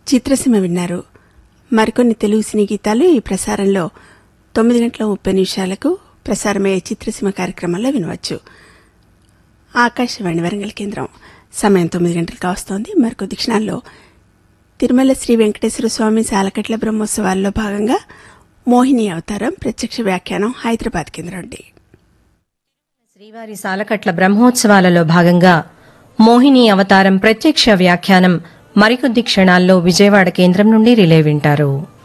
చిత్రసీమ విన్నారు. మరికొన్ని తెలుగు సినీ గీతాలు ఈ ప్రసారంలో 9:30 ప్రసారమయ్యే చిత్రసీమ కార్యక్రమంలో వినవచ్చు. ఆకాశవాణి వరంగల్ కేంద్రం సమయం 9 గంటలకు కావస్తోంది. మరికొద్ది క్షణాల్లో తిరుమల శ్రీ వెంకటేశ్వర స్వామి సాలకట్ల బ్రహ్మోత్సవాల్లో భాగంగా మోహిని అవతారం ప్రత్యక్ష వ్యాఖ్యానం హైదరాబాద్ కేంద్రం నుండి. శ్రీవారి సాలకట్ల బ్రహ్మోత్సవాలలో భాగంగా మోహిని అవతారం ప్రత్యక్ష వ్యాఖ్యానం మరికొద్ది క్షణాల్లో విజయవాడ కేంద్రం నుండి రిలే వింటారు.